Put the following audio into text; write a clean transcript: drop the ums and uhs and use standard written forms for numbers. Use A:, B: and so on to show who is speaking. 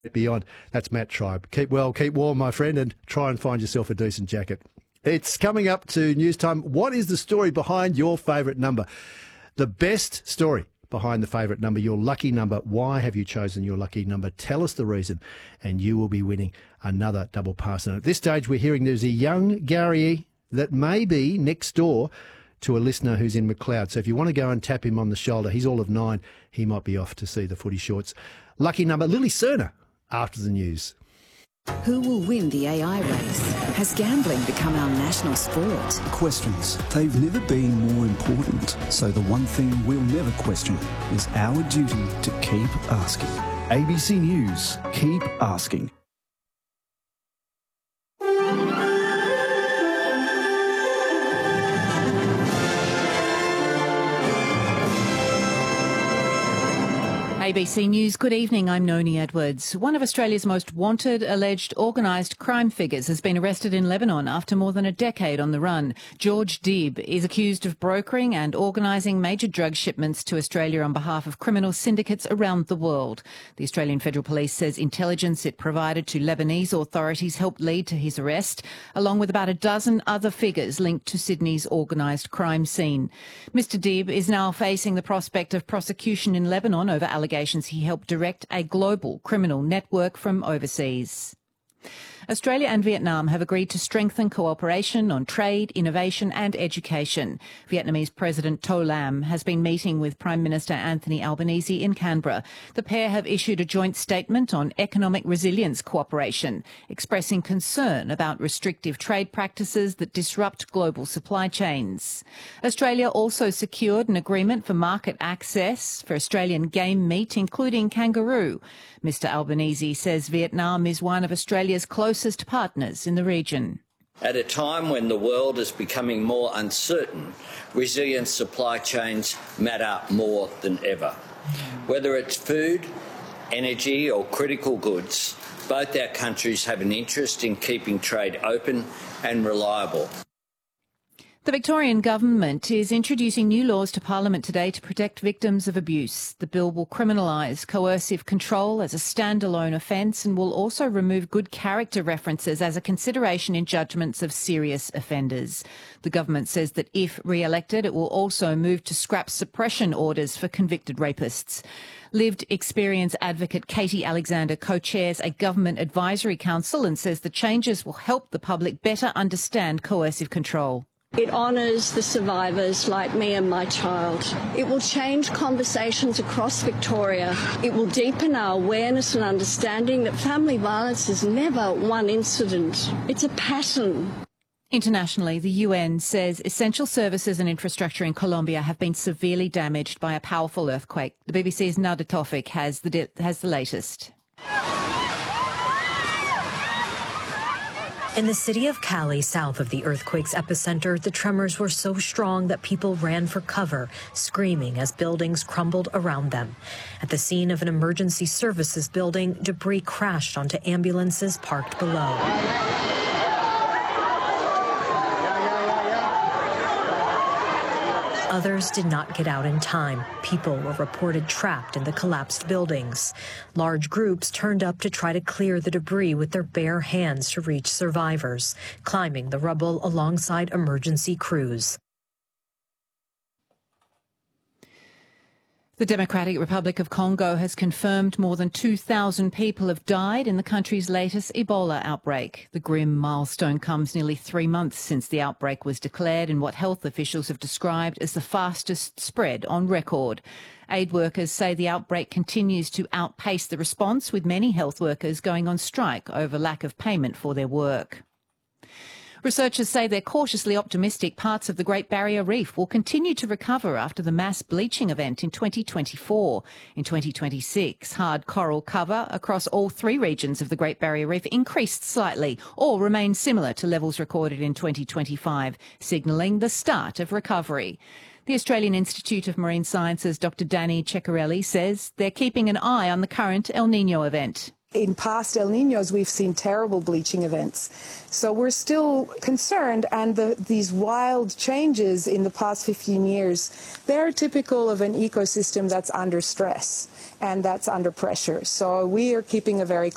A: beyond. That's Matt Tribe. Keep well, keep warm, my friend, and try and find yourself a decent jacket. It's coming up to news time. What is the story behind your favourite number? The best story behind the favourite number, your lucky number. Why have you chosen your lucky number? Tell us the reason, and you will be winning another double pass. And at this stage, we're hearing there's a young Gary that may be next door to a listener who's in McLeod. So if you want to go and tap him on the shoulder, he's all of 9. He might be off to see the footy shorts. Lucky number, Lily Cerner, after the news.
B: Who will win the AI race? Has gambling become our national sport?
C: Questions. They've never been more important. So the one thing we'll never question is our duty to keep asking. ABC News. Keep asking.
D: ABC News, good evening, I'm Noni Edwards. One of Australia's most wanted alleged organised crime figures has been arrested in Lebanon after more than a decade on the run. George Dib is accused of brokering and organising major drug shipments to Australia on behalf of criminal syndicates around the world. The Australian Federal Police says intelligence it provided to Lebanese authorities helped lead to his arrest, along with about a dozen other figures linked to Sydney's organised crime scene. Mr Dib is now facing the prospect of prosecution in Lebanon over allegations he helped direct a global criminal network from overseas. Australia and Vietnam have agreed to strengthen cooperation on trade, innovation and education. Vietnamese President To Lam has been meeting with Prime Minister Anthony Albanese in Canberra. The pair have issued a joint statement on economic resilience cooperation, expressing concern about restrictive trade practices that disrupt global supply chains. Australia also secured an agreement for market access for Australian game meat, including kangaroo. Mr Albanese says Vietnam is one of Australia's closest partners in the region.
E: At a time when the world is becoming more uncertain, resilient supply chains matter more than ever. Whether it's food, energy or critical goods, both our countries have an interest in keeping trade open and reliable.
D: The Victorian Government is introducing new laws to Parliament today to protect victims of abuse. The bill will criminalise coercive control as a standalone offence and will also remove good character references as a consideration in judgments of serious offenders. The government says that if re-elected, it will also move to scrap suppression orders for convicted rapists. Lived experience advocate Katie Alexander co-chairs a government advisory council and says the changes will help the public better understand coercive control.
F: It honours the survivors like me and my child. It will change conversations across Victoria. It will deepen our awareness and understanding that family violence is never one incident. It's a pattern.
D: Internationally, the UN says essential services and infrastructure in Colombia have been severely damaged by a powerful earthquake. The BBC's Nada Tofik has the latest.
G: In the city of Cali, south of the earthquake's epicenter, the tremors were so strong that people ran for cover, screaming as buildings crumbled around them. At the scene of an emergency services building, debris crashed onto ambulances parked below. Others did not get out in time. People were reported trapped in the collapsed buildings. Large groups turned up to try to clear the debris with their bare hands to reach survivors, climbing the rubble alongside emergency crews.
D: The Democratic Republic of Congo has confirmed more than 2,000 people have died in the country's latest Ebola outbreak. The grim milestone comes nearly 3 months since the outbreak was declared in what health officials have described as the fastest spread on record. Aid workers say the outbreak continues to outpace the response, with many health workers going on strike over lack of payment for their work. Researchers say they're cautiously optimistic parts of the Great Barrier Reef will continue to recover after the mass bleaching event in 2024. In 2026, hard coral cover across all 3 regions of the Great Barrier Reef increased slightly or remained similar to levels recorded in 2025, signalling the start of recovery. The Australian Institute of Marine Sciences' Dr Danny Ceccarelli says they're keeping an eye on the current El Niño event.
H: In past El Niños, we've seen terrible bleaching events. So we're still concerned, and these wild changes in the past 15 years, they're typical of an ecosystem that's under stress and that's under pressure. So we are keeping a very